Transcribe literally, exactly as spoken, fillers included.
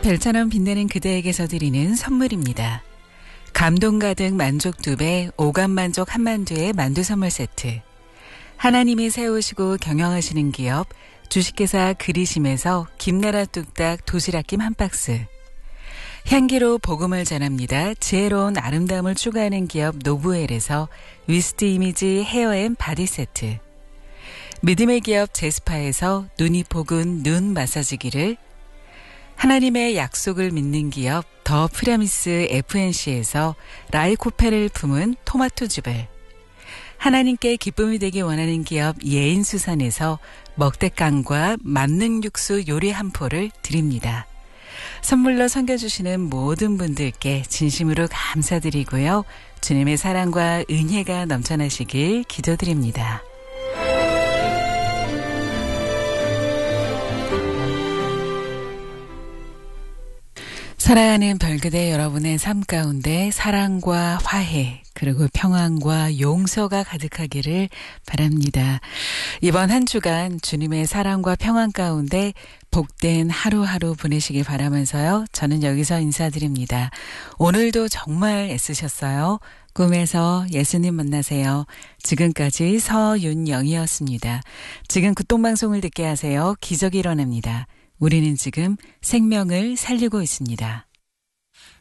별처럼 빛나는 그대에게서 드리는 선물입니다. 감동 가득 만족 두 배, 오감 만족 한만두의 만두 선물 세트. 하나님이 세우시고 경영하시는 기업 주식회사 그리심에서 김나라 뚝딱 도시락김 한 박스. 향기로 복음을 전합니다. 지혜로운 아름다움을 추구하는 기업 노브웰에서 위스트 이미지 헤어앤 바디 세트. 믿음의 기업 제스파에서 눈이 포근 눈 마사지기를, 하나님의 약속을 믿는 기업 더 프라미스 에프엔씨에서 라이코페를 품은 토마토즙을, 하나님께 기쁨이 되기 원하는 기업 예인수산에서 먹대깡과 만능 육수 요리 한 포를 드립니다. 선물로 섬겨주시는 모든 분들께 진심으로 감사드리고요. 주님의 사랑과 은혜가 넘쳐나시길 기도드립니다. 사랑하는 별그대 여러분의 삶 가운데 사랑과 화해 그리고 평안과 용서가 가득하기를 바랍니다. 이번 한 주간 주님의 사랑과 평안 가운데 복된 하루하루 보내시길 바라면서요. 저는 여기서 인사드립니다. 오늘도 정말 애쓰셨어요. 꿈에서 예수님 만나세요. 지금까지 서윤영이었습니다. 지금 극동방송을 듣게 하세요. 기적이 일어납니다. 우리는 지금 생명을 살리고 있습니다.